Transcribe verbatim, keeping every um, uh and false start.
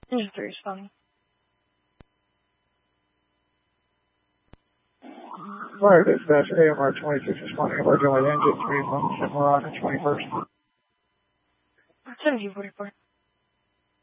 Engine three responding. Fire dispatch, A M R twenty-six responding, emerging with engine three, one Mirage twenty-first. seventeen forty-four.